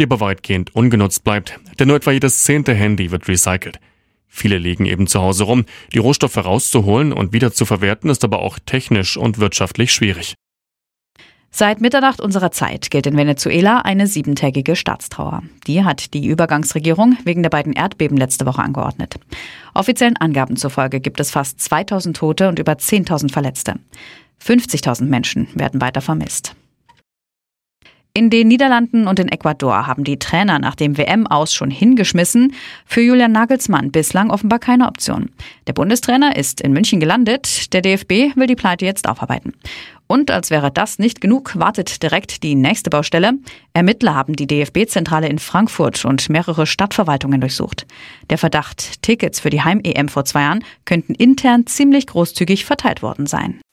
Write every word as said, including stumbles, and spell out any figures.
die aber weitgehend ungenutzt bleibt, denn nur etwa jedes zehnte Handy wird recycelt. Viele liegen eben zu Hause rum. Die Rohstoffe rauszuholen und wieder zu verwerten ist aber auch technisch und wirtschaftlich schwierig. Seit Mitternacht unserer Zeit gilt in Venezuela eine siebentägige Staatstrauer. Die hat die Übergangsregierung wegen der beiden Erdbeben letzte Woche angeordnet. Offiziellen Angaben zufolge gibt es fast zweitausend Tote und über zehntausend Verletzte. fünfzigtausend Menschen werden weiter vermisst. In den Niederlanden und in Ecuador haben die Trainer nach dem W M-Aus schon hingeschmissen. Für Julian Nagelsmann bislang offenbar keine Option. Der Bundestrainer ist in München gelandet. Der D F B will die Pleite jetzt aufarbeiten. Und als wäre das nicht genug, wartet direkt die nächste Baustelle. Ermittler haben die D F B-Zentrale in Frankfurt und mehrere Stadtverwaltungen durchsucht. Der Verdacht, Tickets für die Heim-E M vor zwei Jahren könnten intern ziemlich großzügig verteilt worden sein.